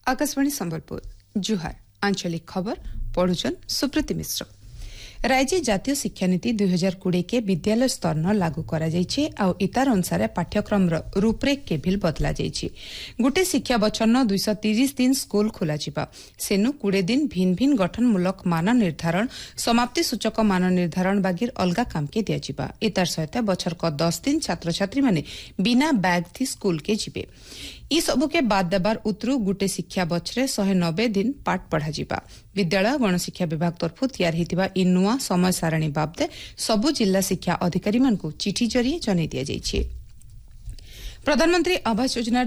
आकाशवाणी संबलपुर जुहार आंचलिक खबर पढ़ुचन सुप्रति मिश्र। राज्य जातीय शिक्षा नीति 2020 के विद्यालय स्तर न लागू करा जाइछे आ इतार अनुसार पाठ्यक्रम रूपरेख के भी बदला जाइछे। गोटे शिक्षा बछर 230 दिन स्कूल खोला जिबा सेनु 20 दिन भिन्न भिन्न गठनमूलक मान निर्धारण समाप्ति सूचक मान निर्धारण बागिर अलगा काम के दिया जिबा। इतार सहित बछर को 10 दिन छात्र छात्री माने बिना बैग थी स्कूल के जिबे। ई सबु के बाद देबार उतरु गोटे शिक्षा बछरे 190 दिन पाठ पढ़ा जिबा। विद्यालय गणशिक्षा विभाग तरफु तैयार हेतिबा इ नुआ समय सारणी बाबदे सबु जिला शिक्षा अधिकारी मानकु चिठी जरिए जनै दिया जाइछे। प्रधानमंत्री आवास योजना